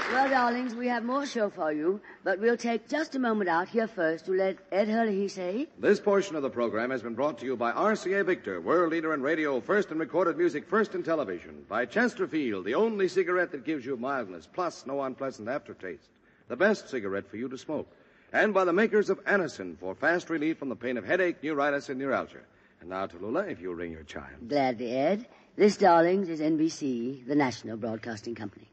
Well, darlings, we have more show for you, but we'll take just a moment out here first to let Ed Hurley say. This portion of the program has been brought to you by RCA Victor, world leader in radio, first in recorded music, first in television. By Chesterfield, the only cigarette that gives you mildness, plus no unpleasant aftertaste. The best cigarette for you to smoke. And by the makers of Anacin for fast relief from the pain of headache, neuritis, and neuralgia. And now, Tallulah, if you'll ring your chime. Gladly, Ed. This, darlings, is NBC, the National Broadcasting Company.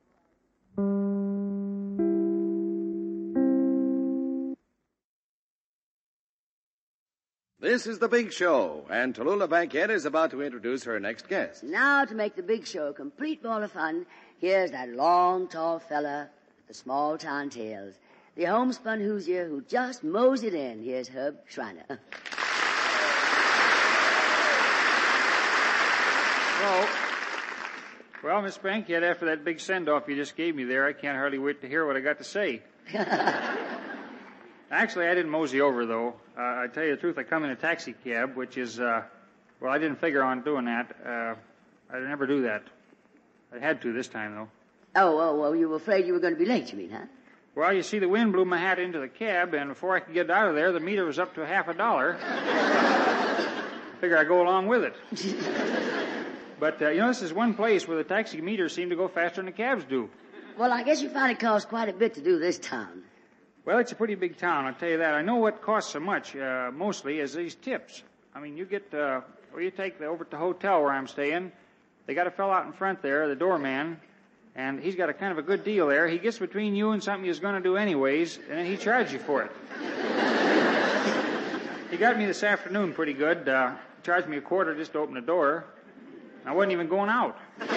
This is The Big Show, and Tallulah Bankhead is about to introduce her next guest. Now, to make the big show a complete ball of fun, here's that long, tall fella with the small-town tales. The homespun Hoosier who just mows it in. Here's Herb Schreiner. Well, Miss Bankhead, after that big send-off you just gave me there, I can't hardly wait to hear what I got to say. Actually, I didn't mosey over, though. I tell you the truth, I come in a taxi cab, which is, I didn't figure on doing that. I never do that. I had to this time, though. Oh, you were afraid you were going to be late, you mean, huh? Well, you see, the wind blew my hat into the cab, and before I could get out of there, the meter was up to $50. Figure I'd go along with it. But, this is one place where the taxi meters seem to go faster than the cabs do. Well, I guess you find it costs quite a bit to do this town. Well, it's a pretty big town, I'll tell you that. I know what costs so much, mostly, is these tips. I mean, you get, you take over to the hotel where I'm staying. They got a fellow out in front there, the doorman, and he's got a kind of a good deal there. He gets between you and something he's going to do anyways, and then he charges you for it. He got me this afternoon pretty good. Charged me $25 just to open the door. I wasn't even going out.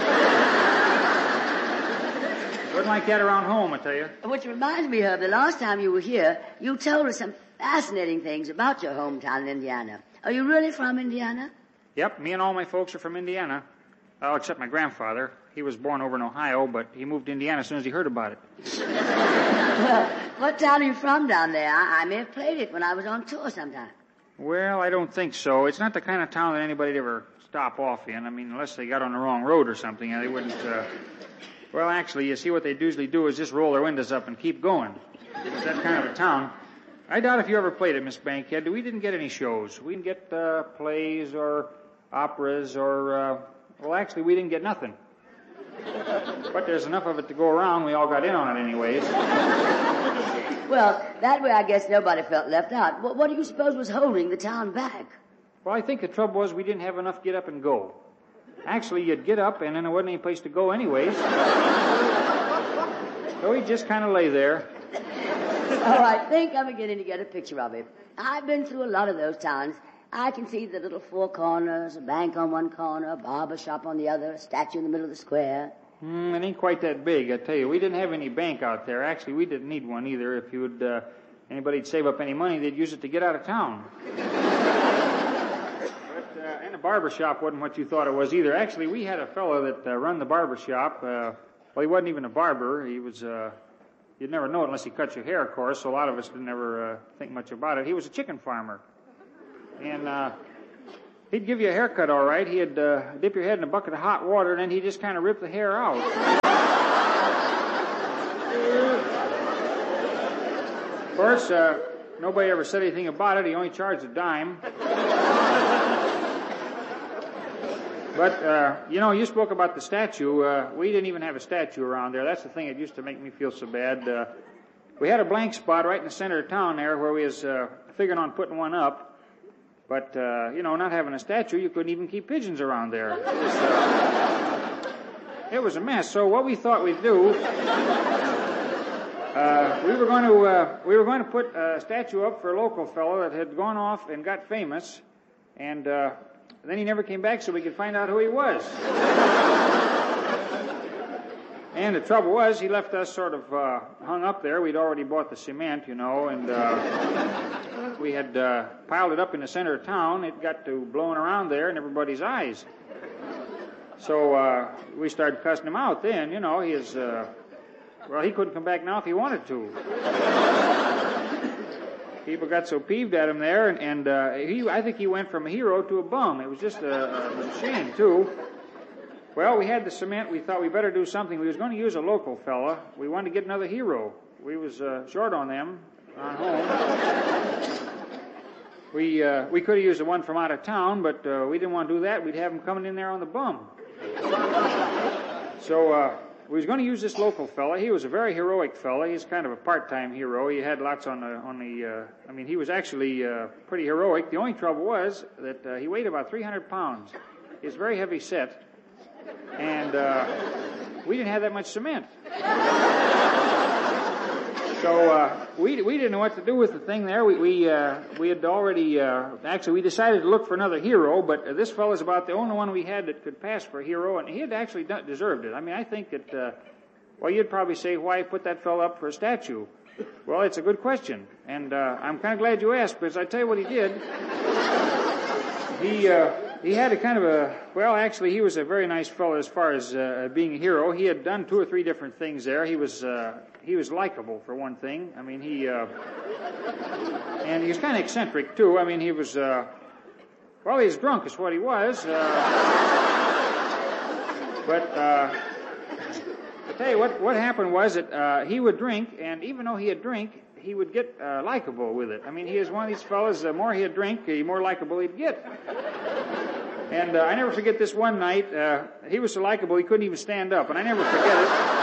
Wasn't like that around home, I tell you. Which reminds me, Herb, the last time you were here, you told us some fascinating things about your hometown in Indiana. Are you really from Indiana? Yep, me and all my folks are from Indiana. Oh, except my grandfather. He was born over in Ohio, but he moved to Indiana as soon as he heard about it. Well, what town are you from down there? I may have played it when I was on tour sometime. Well, I don't think so. It's not the kind of town that anybody'd ever stop off in. I mean, unless they got on the wrong road or something, they wouldn't. Well, actually, you see, what they usually do is just roll their windows up and keep going. It's that kind of a town. I doubt if you ever played it, Miss Bankhead. We didn't get any shows. We didn't get plays or operas or, actually, we didn't get nothing. But there's enough of it to go around. We all got in on it anyways. Well, that way I guess nobody felt left out. What do you suppose was holding the town back? Well, I think the trouble was we didn't have enough get up and go. Actually, you'd get up, and then there wasn't any place to go anyways. So he'd just kind of lay there. Oh, I think I'm beginning to get a picture of it. I've been through a lot of those towns. I can see the little four corners, a bank on one corner, a barber shop on the other, a statue in the middle of the square. It ain't quite that big, I tell you. We didn't have any bank out there. Actually, we didn't need one either. If you would, anybody'd save up any money, they'd use it to get out of town. And the barber shop wasn't what you thought it was either. Actually, we had a fellow that run the barber shop. He wasn't even a barber. He was, you'd never know it unless he cut your hair, of course, so a lot of us didn't ever think much about it. He was a chicken farmer. And he'd give you a haircut all right. He'd dip your head in a bucket of hot water, and then he'd just kind of rip the hair out. Of course, nobody ever said anything about it. He only charged a dime. But, you spoke about the statue. We didn't even have a statue around there. That's the thing that used to make me feel so bad. We had a blank spot right in the center of town there where we was figuring on putting one up. But, not having a statue, you couldn't even keep pigeons around there. It was a mess. So what we thought we'd do, we were going to put a statue up for a local fellow that had gone off and got famous, and then he never came back so we could find out who he was. And the trouble was, he left us sort of hung up there. We'd already bought the cement, and we had piled it up in the center of town. It got to blowing around there in everybody's eyes. So we started cussing him out then. He is, he couldn't come back now if he wanted to. People got so peeved at him there, and I think he went from a hero to a bum. It was just a shame, too. Well, we had the cement. We thought we better do something. We was going to use a local fella. We wanted to get another hero. We was short on them on home. We could have used the one from out of town, but we didn't want to do that. We'd have him coming in there on the bum. So we was going to use this local fella. He was a very heroic fella. He's kind of a part-time hero. He had lots on the. I mean, he was actually pretty heroic. The only trouble was that he weighed about 300 pounds. He was very heavy set, and we didn't have that much cement. So we didn't know what to do with the thing there. We had already actually we decided to look for another hero, but this fellow's about the only one we had that could pass for a hero, and he had actually deserved it. I mean, I think that well, you'd probably say, why put that fellow up for a statue? Well, it's a good question, and I'm kind of glad you asked, because I tell you what he did. He had a kind of a, well, actually, he was a very nice fellow as far as being a hero. He had done 2 or 3 different things there. He was likable, for one thing. I mean, and he was kind of eccentric, too. I mean, he was, well, he was drunk is what he was. But I tell you what happened was that he would drink, and even though he had drink, he would get likable with it. I mean, he is one of these fellas, the more he'd drink, the more likable he'd get. And I never forget this one night, he was so likable he couldn't even stand up, and I never forget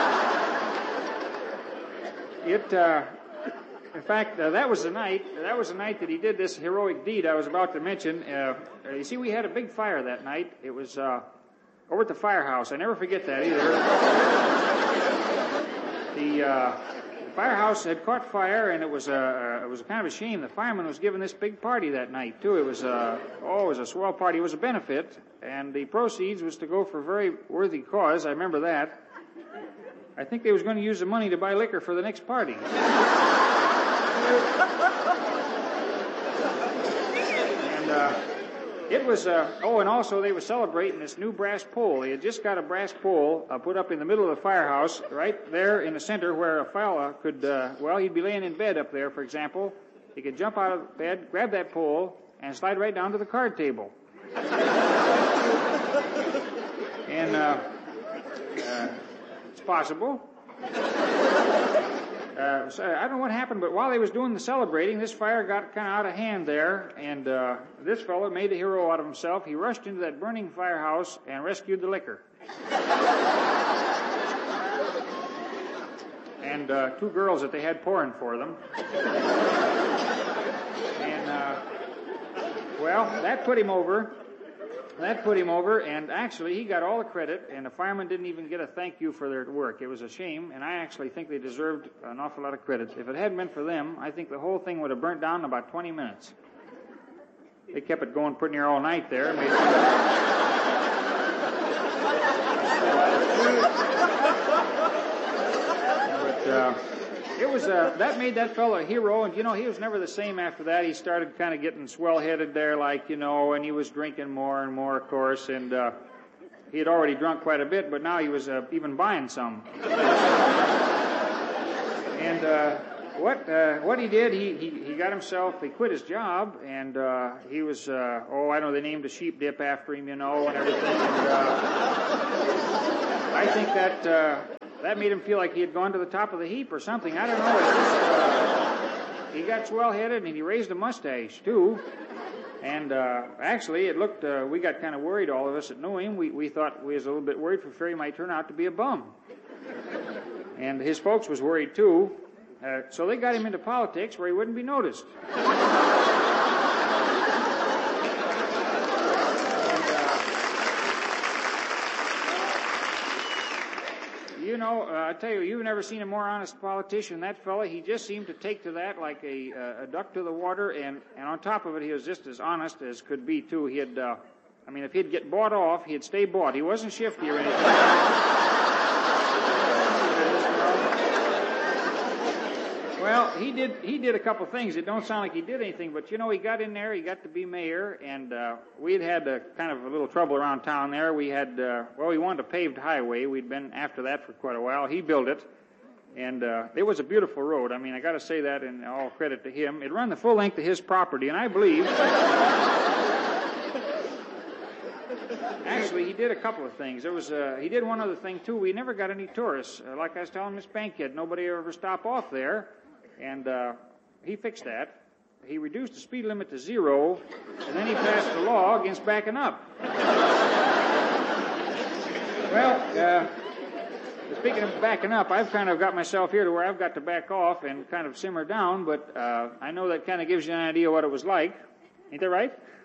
it. In fact, that was the night that he did this heroic deed I was about to mention. You see, we had a big fire that night. It was over at the firehouse. I never forget that either. The firehouse had caught fire, and it was kind of a shame. The fireman was giving this big party that night too. It was a swell party. It was a benefit, and the proceeds was to go for a very worthy cause. I remember that. I think they was going to use the money to buy liquor for the next party. And it was, and also they were celebrating this new brass pole. They had just got a brass pole put up in the middle of the firehouse, right there in the center where a fella could, he'd be laying in bed up there, for example. He could jump out of bed, grab that pole, and slide right down to the card table. And it's possible. So I don't know what happened, but while they was doing the celebrating, this fire got kind of out of hand there, and this fellow made a hero out of himself. He rushed into that burning firehouse and rescued the liquor. And 2 girls that they had pouring for them. And, that put him over. And actually he got all the credit, and the firemen didn't even get a thank you for their work. It was a shame, and I actually think they deserved an awful lot of credit. If it hadn't been for them, I think the whole thing would have burnt down in about 20 minutes. They kept it going pretty near all night there. It was that made that fellow a hero, and he was never the same after that. He started kind of getting swell-headed there, and he was drinking more and more, of course, and he had already drunk quite a bit, but now he was even buying some. And what he did, he got himself, he quit his job, and he was, I know they named a sheep dip after him, and everything, and I think that made him feel like he had gone to the top of the heap or something. I don't know. He got swell-headed, and he raised a mustache, too. And actually, it looked, we got kind of worried, all of us that knew him. We thought we was a little bit worried for fear he might turn out to be a bum. And his folks was worried, too. So they got him into politics where he wouldn't be noticed. I tell you, you've never seen a more honest politician. That fella, he just seemed to take to that like a duck to the water, and on top of it, he was just as honest as could be, too. He had, if he'd get bought off, he'd stay bought. He wasn't shifty or anything. Well, he did a couple things. It don't sound like he did anything, but he got in there, he got to be mayor, and we had kind of a little trouble around town there. We had, we wanted a paved highway. We'd been after that for quite a while. He built it, and it was a beautiful road. I mean, I got to say that in all credit to him. It run the full length of his property, and I believe... Actually, he did a couple of things. He did one other thing, too. We never got any tourists. Like I was telling Miss Bankhead, nobody ever stopped off there. And he fixed that. He reduced the speed limit to 0, and then he passed a law against backing up. Well, speaking of backing up, I've kind of got myself here to where I've got to back off and kind of simmer down, but I know that kind of gives you an idea what it was like. Ain't that right?